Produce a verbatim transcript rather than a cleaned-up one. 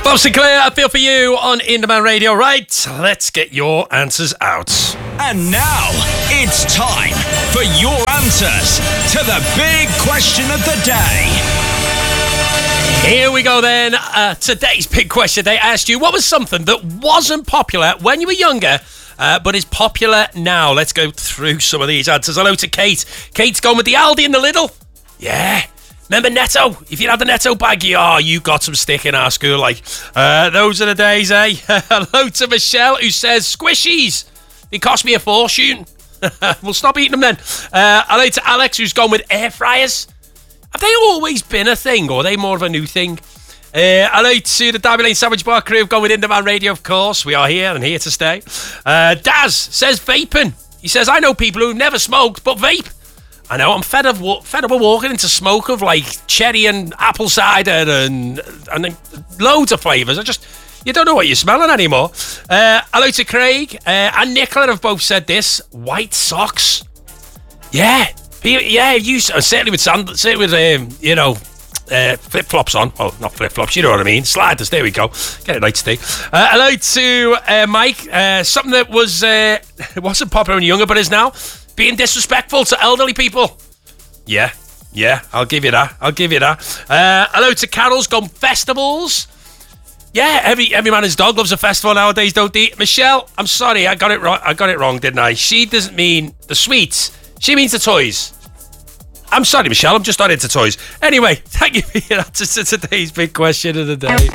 Bob Sinclair, I Feel For You on In-Demand Radio. Right, let's get your answers out. And now, it's time for your answers to the big question of the day. Here we go then. Uh, today's big question. They asked you, what was something that wasn't popular when you were younger, uh, but is popular now? Let's go through some of these answers. Hello to Kate. Kate's gone with the Aldi and the Lidl. Yeah. Remember Netto? If you had the Netto baggie, oh, you got some stick in our school. Like, uh, those are the days, eh? Hello to Michelle, who says squishies. They cost me a fortune. We'll stop eating them then. Uh, hello to Alex, who's gone with air fryers. Have they always been a thing, or are they more of a new thing? Uh, hello to the Derby Lane Sandwich Bar crew, gone with In-Demand Radio, of course. We are here and here to stay. Uh, Daz says vaping. He says, I know people who never smoked but vape. I know, I'm fed up, fed up of walking into smoke of like cherry and apple cider and and loads of flavours. I just, you don't know what you're smelling anymore. Uh, hello to Craig uh, and Nicola have both said this. White socks. Yeah, yeah, you certainly with sand, certainly with um, you know, uh, flip flops on. Well, not flip flops, you know what I mean. Sliders. There we go. Get it right, Steve. Uh, hello to uh, Mike. Uh, something that was uh, wasn't popular when you were younger, but is now. Being disrespectful to elderly people. Yeah, yeah, I'll give you that. I'll give you that. Uh, hello to Carol's gone festivals. Yeah, every every man and his dog loves a festival nowadays, don't they? Michelle, I'm sorry, I got it wrong. I got it wrong, didn't I? She doesn't mean the sweets. She means the toys. I'm sorry, Michelle. I'm just not into toys. Anyway, thank you for your answers to today's big question of the day.